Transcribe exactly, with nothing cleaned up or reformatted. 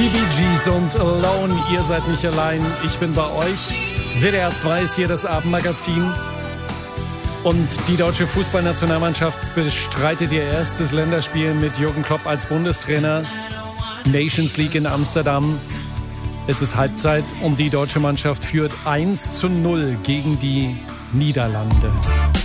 Die Bee Gees und Alone, ihr seid nicht allein, ich bin bei euch. W D R zwei ist hier das Abendmagazin. Und die deutsche Fußballnationalmannschaft bestreitet ihr erstes Länderspiel mit Jürgen Klopp als Bundestrainer. Nations League in Amsterdam. Es ist Halbzeit und die deutsche Mannschaft führt eins zu null gegen die Niederlande.